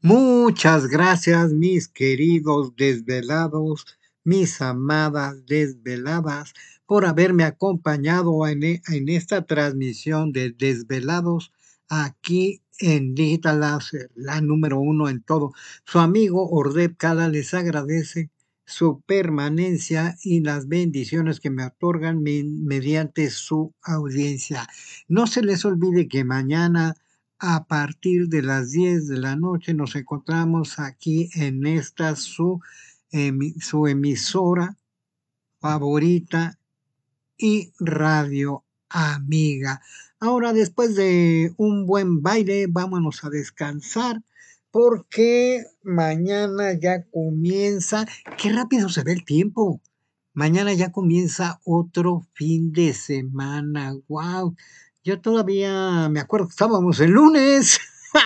Muchas gracias, mis queridos desvelados, mis amadas desveladas, por haberme acompañado en esta transmisión de Desvelados aquí en Digital Láser, la número uno en todo. Su amigo Ordep Cala les agradece su permanencia y las bendiciones que me otorgan mediante su audiencia. No se les olvide que mañana a partir de las 10 de la noche nos encontramos aquí en esta su emisora favorita y radio amiga. Ahora, después de un buen baile, vámonos a descansar porque mañana ya comienza. Qué rápido se ve el tiempo. Mañana ya comienza otro fin de semana. ¡Wow! Yo todavía me acuerdo que estábamos el lunes.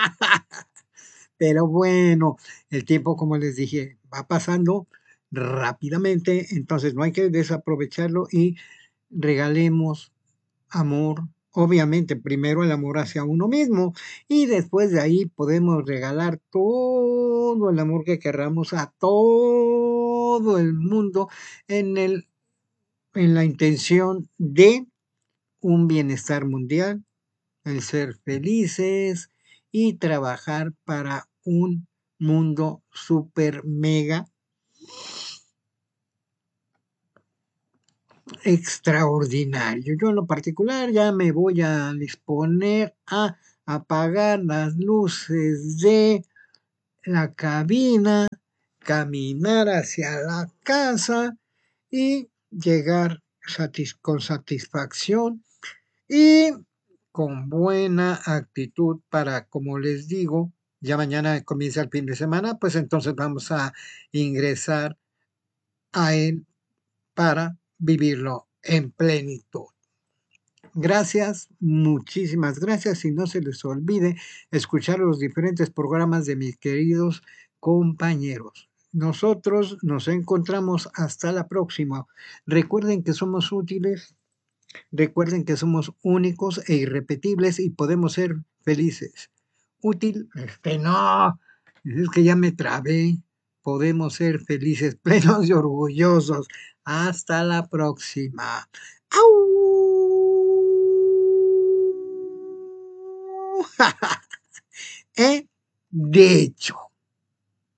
Pero bueno, el tiempo, como les dije, va pasando rápidamente, entonces no hay que desaprovecharlo y regalemos amor. Obviamente, primero el amor hacia uno mismo y después de ahí podemos regalar todo el amor que querramos a todo el mundo en en la intención de un bienestar mundial, el ser felices y trabajar para un mundo super mega extraordinario. Yo en lo particular ya me voy a disponer a apagar las luces de la cabina, caminar hacia la casa y llegar con satisfacción y con buena actitud para, como les digo, ya mañana comienza el fin de semana, pues entonces vamos a ingresar a él para vivirlo en plenitud. Gracias, muchísimas gracias y no se les olvide escuchar los diferentes programas de mis queridos compañeros. Nosotros nos encontramos hasta la próxima. Recuerden que somos útiles. Recuerden que somos únicos e irrepetibles y podemos ser felices. Útil, no, es que ya me trabé. Podemos ser felices, plenos y orgullosos. Hasta la próxima. ¡Au! He dicho.